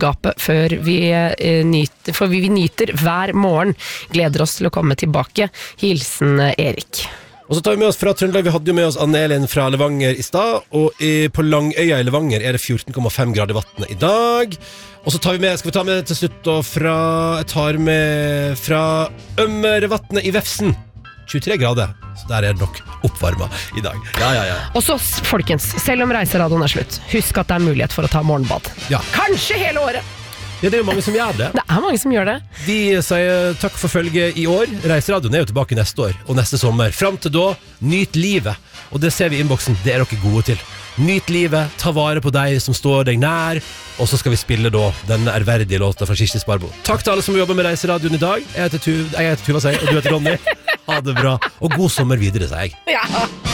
gapet før vi nyter, for vi nyter hver morgen. Gleder oss til å komme tilbake. Hilsen Erik. Og så tar vi med oss fra Trøndelag. Vi hadde jo med oss Anne-Elin fra Levanger i stad, og på Langøya i Levanger er det 14,5 grader i vattnet i dag. Og så tar vi med, skal vi ta med til slutt da jeg tar med fra Ømmervatnet i Vefsen. 23 grader, så der er det nok oppvarmet i dag. Ja. Og så, folkens, selv om reiseradioen er slutt, husk at det er mulighet for å ta morgenbad. Ja. Kanskje hele året! Ja, det er jo mange som gjør det. Det er mange som gjør det. Vi sier takk for følget i år. Reiseradioen er jo tilbake neste år og neste sommer. Fram til da, nyt livet. Og det ser vi i innboksen, det er dere gode til. Nyt livet, ta vare på deg som står deg nær. Og så skal vi spille da denne ærverdige låta fra Kirsti Sparbo. Takk til alle som jobber med Reiseradioen i dag. Jeg heter Tuva, og du heter Ronny. Ha det bra, og god sommer videre, sier jeg. Ja.